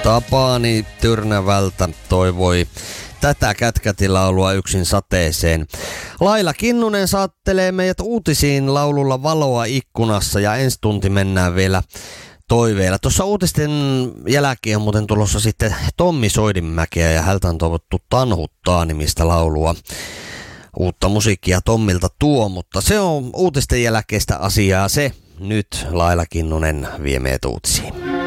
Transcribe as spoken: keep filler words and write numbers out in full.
Tapani Tyrnävältä toivoi tätä kätkätilaulua yksin sateeseen. Laila Kinnunen saattelee meidät uutisiin laululla Valoa ikkunassa ja ensi tunti mennään vielä toiveilla. Tuossa uutisten jälkeen on muuten tulossa sitten Tommi Soidinmäkeä ja häneltä on toivottu Tanhuttaa nimistä laulua. Uutta musiikkia Tommilta tuo, mutta se on uutisten jälkeistä asiaa se. Nyt Laila Kinnunen vie meidät uutisiin.